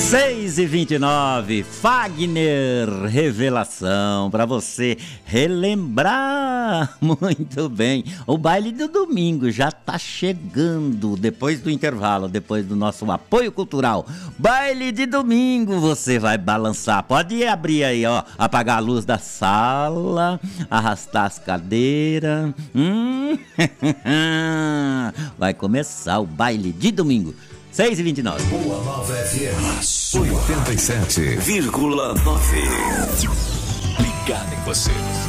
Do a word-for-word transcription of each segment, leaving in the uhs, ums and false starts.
seis e vinte e nove, Fagner, revelação para você relembrar. Muito bem, o baile do domingo já tá chegando, depois do intervalo, depois do nosso apoio cultural. Baile de domingo, você vai balançar, pode abrir aí, ó, apagar a luz da sala, arrastar as cadeiras. Hum? Vai começar o baile de domingo. seis e vinte e nove. Boa Nova F M oitenta e sete vírgula nove. Ligado em você.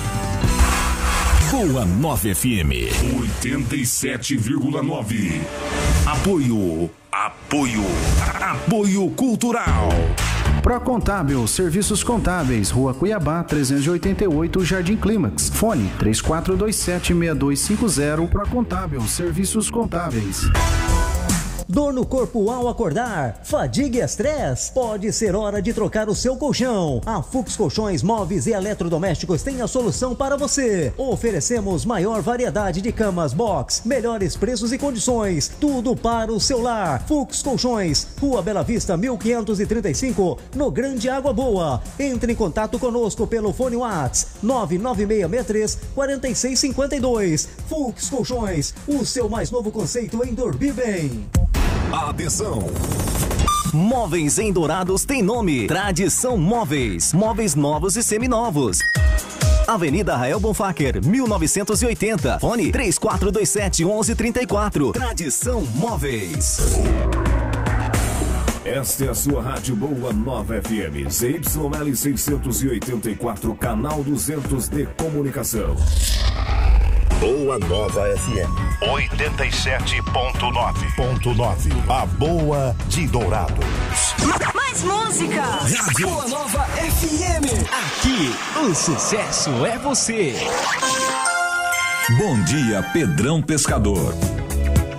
Boa Nova F M oitenta e sete vírgula nove. Apoio. Apoio. Apoio cultural. Procontábil, serviços contábeis, Rua Cuiabá, trezentos e oitenta e oito, Jardim Clímax. Fone três quatro dois sete, seis dois cinco zero. Procontábil, serviços contábeis. Dor no corpo ao acordar, fadiga e estresse, pode ser hora de trocar o seu colchão. A Fux Colchões, Móveis e Eletrodomésticos tem a solução para você. Oferecemos maior variedade de camas box, melhores preços e condições, tudo para o seu lar. Fux Colchões, Rua Bela Vista, mil quinhentos e trinta e cinco, no Grande Água Boa. Entre em contato conosco pelo fone WhatsApp nove nove seis seis três, quatro seis cinco dois. Fux Colchões, o seu mais novo conceito em dormir bem. Atenção! Móveis em Dourados tem nome. Tradição Móveis. Móveis novos e seminovos. Avenida Rael Bonfacker, mil novecentos e oitenta. Fone três quatro dois sete, onze trinta e quatro. Tradição Móveis. Esta é a sua rádio Boa Nova F M. Z Y L seiscentos e oitenta e quatro, canal duzentos de comunicação. Boa Nova F M oitenta e sete ponto nove. A boa de Dourados. Mais música. Rádio Boa Nova F M. Aqui o sucesso é você. Bom dia, Pedrão Pescador.